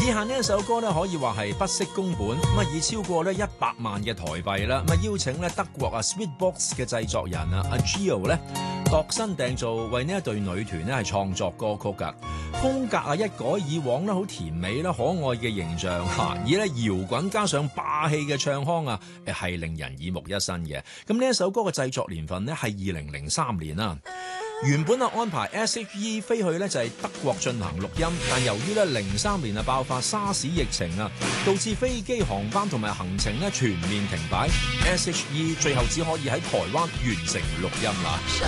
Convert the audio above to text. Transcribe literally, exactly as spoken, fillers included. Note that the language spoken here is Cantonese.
下呢一首歌咧，可以話係不惜工本，咁啊以超過咧一百萬嘅台幣啦，咁啊邀請咧德國啊 Sweetbox 嘅製作人啊阿 Gio 咧度身訂造，為呢一隊女團咧係創作歌曲噶，風格啊一改以往咧好甜美啦可愛嘅形象嚇，以咧搖滾加上霸氣嘅唱腔啊，誒係令人耳目一新嘅。咁呢一首歌嘅製作年份咧係二零零三年啦。原本啊安排 S H E 飛去咧就係德國進行錄音，但由於咧零三年啊爆發沙士疫情啊，導致飛機航班同埋行程咧全面停擺， S H E 最後只可以喺台灣完成錄音啦。